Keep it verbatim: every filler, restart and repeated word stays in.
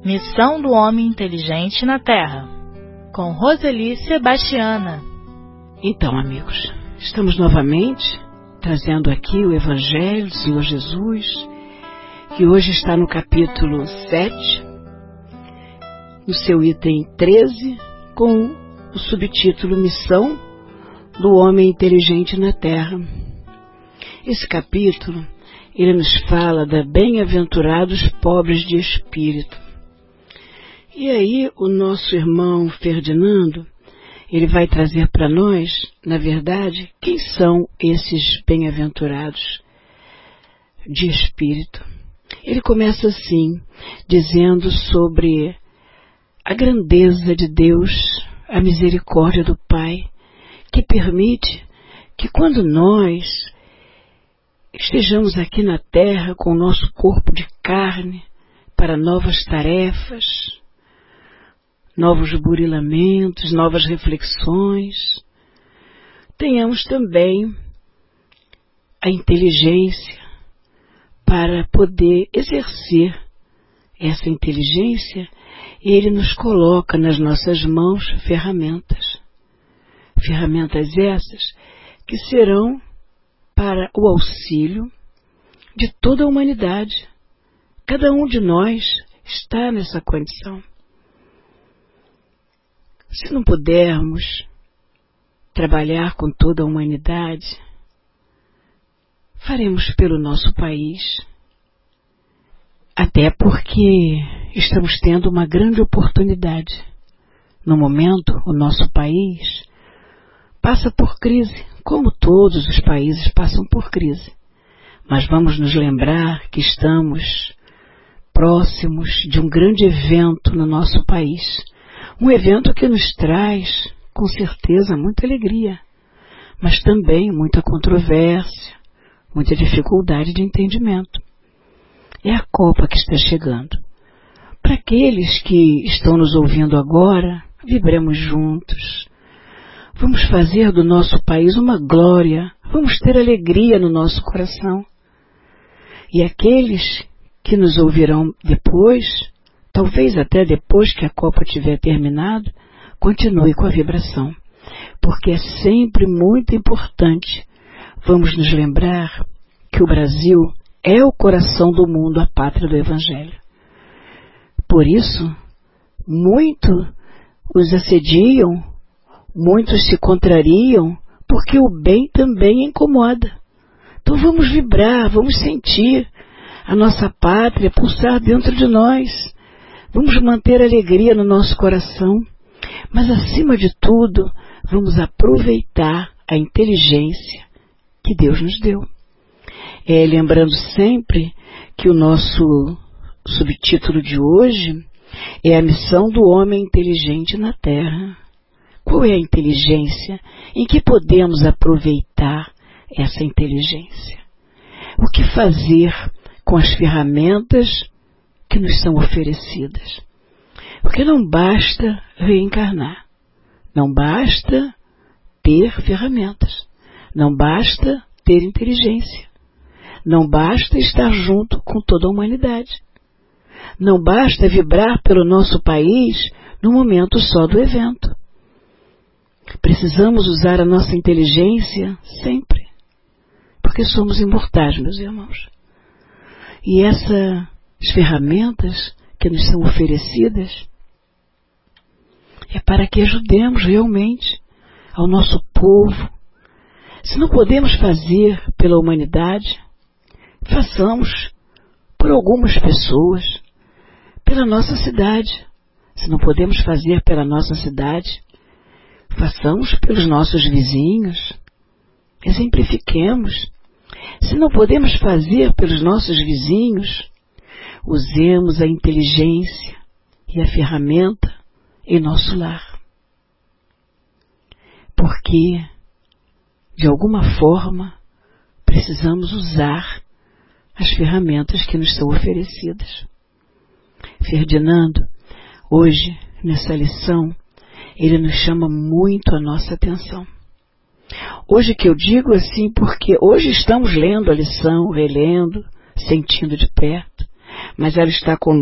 Missão do Homem Inteligente na Terra, com Roseli Sebastiana. Então, amigos, estamos novamente trazendo aqui o Evangelho do Senhor Jesus, que hoje está no capítulo sete, no seu item treze, com o subtítulo Missão do Homem Inteligente na Terra. Esse capítulo, ele nos fala da bem-aventurados pobres de espírito. E aí o nosso irmão Ferdinando, ele vai trazer para nós, na verdade, quem são esses bem-aventurados de espírito. Ele começa assim, dizendo sobre a grandeza de Deus, a misericórdia do Pai, que permite que quando nós estejamos aqui na Terra com o nosso corpo de carne para novas tarefas, novos burilamentos, novas reflexões, tenhamos também a inteligência para poder exercer essa inteligência, e Ele nos coloca nas nossas mãos ferramentas. Ferramentas essas que serão para o auxílio de toda a humanidade. Cada um de nós está nessa condição. Se não pudermos trabalhar com toda a humanidade, faremos pelo nosso país. Até porque estamos tendo uma grande oportunidade. No momento, o nosso país passa por crise, como todos os países passam por crise. Mas vamos nos lembrar que estamos próximos de um grande evento no nosso país. Um evento que nos traz, com certeza, muita alegria, mas também muita controvérsia, muita dificuldade de entendimento. É a Copa que está chegando. Para aqueles que estão nos ouvindo agora, vibremos juntos. Vamos fazer do nosso país uma glória, vamos ter alegria no nosso coração. E aqueles que nos ouvirão depois, talvez até depois que a Copa tiver terminado, continue com a vibração, porque é sempre muito importante. Vamos nos lembrar que o Brasil é o coração do mundo, a pátria do Evangelho. Por isso, muitos os assediam, muitos se contrariam, porque o bem também incomoda. Então vamos vibrar, vamos sentir a nossa pátria pulsar dentro de nós. Vamos manter a alegria no nosso coração, mas acima de tudo, vamos aproveitar a inteligência que Deus nos deu. É, lembrando sempre que o nosso subtítulo de hoje é a missão do homem inteligente na Terra. Qual é a inteligência? Em que podemos aproveitar essa inteligência? O que fazer com as ferramentas que nos são oferecidas? Porque não basta reencarnar, não basta ter ferramentas, não basta ter inteligência, não basta estar junto com toda a humanidade, não basta vibrar pelo nosso país no momento só do evento. Precisamos usar a nossa inteligência sempre, porque somos imortais, meus irmãos. E essas ferramentas que nos são oferecidas é para que ajudemos realmente ao nosso povo. Se não podemos fazer pela humanidade, façamos por algumas pessoas, pela nossa cidade. Se não podemos fazer pela nossa cidade, façamos pelos nossos vizinhos. Exemplifiquemos. Se não podemos fazer pelos nossos vizinhos, usemos a inteligência e a ferramenta em nosso lar. Porque, de alguma forma, precisamos usar as ferramentas que nos são oferecidas. Ferdinando, hoje, nessa lição, ele nos chama muito a nossa atenção. Hoje que eu digo assim, porque hoje estamos lendo a lição, relendo, sentindo de perto, mas ela está conosco